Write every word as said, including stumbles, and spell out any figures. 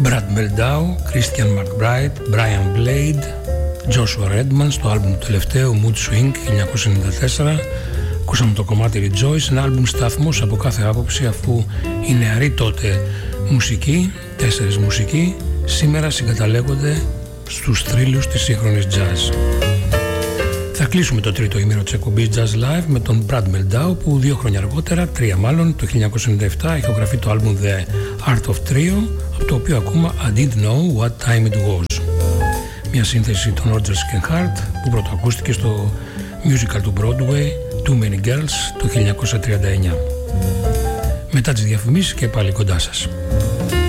Brad Meldau, Christian McBride, Brian Blade, Joshua Redman στο άλμπουμ του τελευταίου Mood Swing χίλια εννιακόσια ενενήντα τέσσερα. Ακούσαμε το κομμάτι Rejoice, ένα άλμπουμ σταθμός από κάθε άποψη, αφού οι νεαροί τότε μουσικοί, τέσσερις μουσικοί, σήμερα συγκαταλέγονται στους θρύλους της σύγχρονης jazz. Θα κλείσουμε το τρίτο ημίρο της εκπομπής Jazz Live με τον Brad Meldau, που δύο χρόνια αργότερα, τρία μάλλον, το χίλια εννιακόσια ενενήντα επτά, ηχογραφεί το άλμπουμ The Art of Trio, από το οποίο ακούμε I Didn't Know What Time It Was. Μια σύνθεση των Rodgers και Hart που πρωτοακούστηκε στο musical του Broadway Too Many Girls το χίλια εννιακόσια τριάντα εννιά. Μετά τις διαφημίσεις και πάλι κοντά σας.